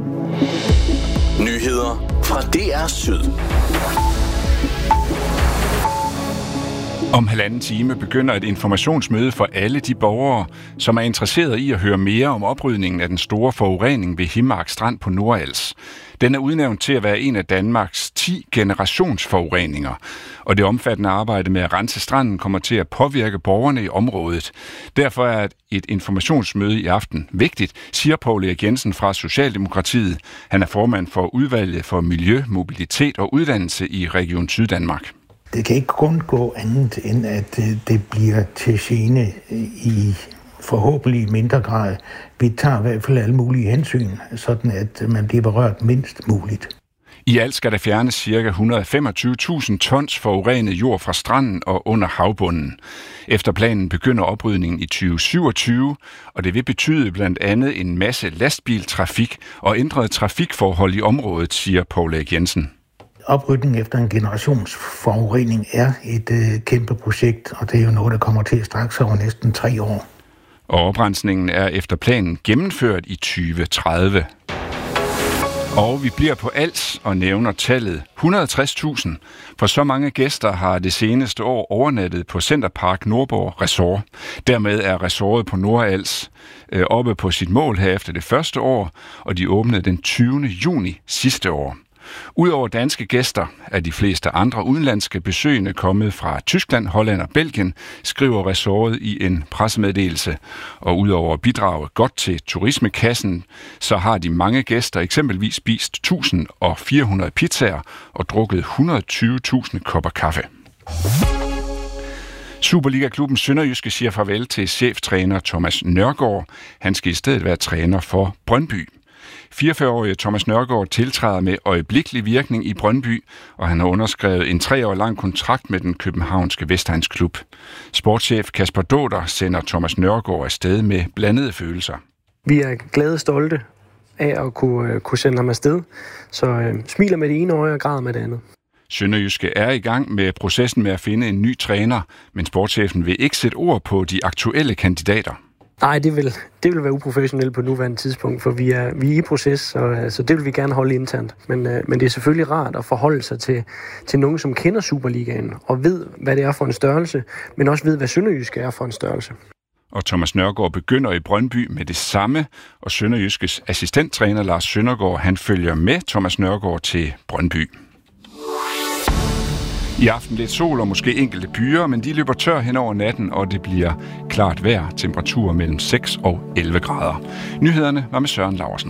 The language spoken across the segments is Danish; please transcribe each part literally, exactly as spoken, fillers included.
Nyheder fra D R Syd. Om halvanden time begynder et informationsmøde for alle de borgere, som er interesseret i at høre mere om oprydningen af den store forurening ved Himmark Strand på Nordals. Den er udnævnt til at være en af Danmarks ti generationsforureninger, og det omfattende arbejde med at rense stranden kommer til at påvirke borgerne i området. Derfor er et informationsmøde i aften vigtigt, siger Poul Erik Jensen fra Socialdemokratiet. Han er formand for udvalget for miljø, mobilitet og uddannelse i Region Syddanmark. Det kan ikke kun gå andet, end at det bliver til gene i forhåbentlig mindre grad. Vi tager i hvert fald alle mulige hensyn, sådan at man bliver berørt mindst muligt. I alt skal der fjernes ca. et hundrede og femogtyve tusind tons forurenet jord fra stranden og under havbunden. Efter planen begynder oprydningen i tyve syvogtyve, og det vil betyde blandt andet en masse lastbiltrafik og ændrede trafikforhold i området, siger Poul Erik Jensen. Oprydning efter en generationsforurening er et øh, kæmpe projekt, og det er jo noget, der kommer til at strække sig over næsten tre år. Og oprensningen er efter planen gennemført i tyve tredive. Og vi bliver på Als og nævner tallet et hundrede og tres tusind, for så mange gæster har det seneste år overnattet på Centerpark Nordborg Resort. Dermed er resortet på Nordals øh, oppe på sit mål her efter det første år, og de åbnede den tyvende juni sidste år. Udover danske gæster er de fleste andre udenlandske besøgende kommet fra Tyskland, Holland og Belgien, skriver resortet i en pressemeddelelse. Og udover at bidrage godt til turismekassen, så har de mange gæster eksempelvis spist et tusind fire hundrede pizzaer og drukket et hundrede og tyve tusind kopper kaffe. Superliga-klubben Sønderjyske siger farvel til cheftræner Thomas Nørgaard. Han skal i stedet være træner for Brøndby. fireogfyrre-årige Thomas Nørgaard tiltræder med øjeblikkelig virkning i Brøndby, og han har underskrevet en tre år lang kontrakt med den københavnske Vestegnsklub. Sportschef Kasper Dåder sender Thomas Nørgaard afsted med blandede følelser. Vi er glade og stolte af at kunne, kunne sende ham afsted, så øh, smiler med det ene øje og græder med det andet. Sønderjyske er i gang med processen med at finde en ny træner, men sportschefen vil ikke sætte ord på de aktuelle kandidater. Nej, det vil, det vil være uprofessionelt på nuværende tidspunkt, for vi er, vi er i proces, så, så det vil vi gerne holde internt. Men, øh, men det er selvfølgelig rart at forholde sig til, til nogen, som kender Superligaen og ved, hvad det er for en størrelse, men også ved, hvad Sønderjyske er for en størrelse. Og Thomas Nørgaard begynder i Brøndby med det samme, og Sønderjyskes assistenttræner Lars Søndergaard, han følger med Thomas Nørgaard til Brøndby. I aften lidt sol og måske enkelte byer, men de løber tør hen over natten, og det bliver klart vejr. Temperaturer mellem seks og elleve grader. Nyhederne var med Søren Laursen.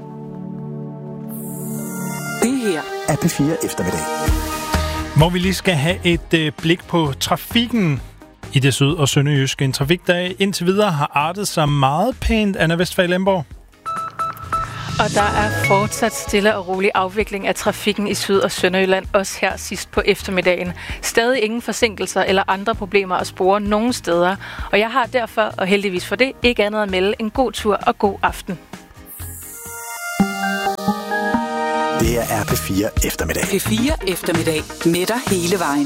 Det her er P fire eftermiddag. Hvor vi lige skal have et øh, blik på trafikken i det syd- og sønderjyske. En trafik, der indtil videre har artet sig meget pænt. Anna Vestfald Lemborg. Og der er fortsat stille og rolig afvikling af trafikken i Syd- og Sønderjylland, også her sidst på eftermiddagen. Stadig ingen forsinkelser eller andre problemer at spore nogen steder. Og jeg har derfor, og heldigvis for det, ikke andet at melde en god tur og god aften. Det er P fire eftermiddag. P fire eftermiddag med dig hele vejen.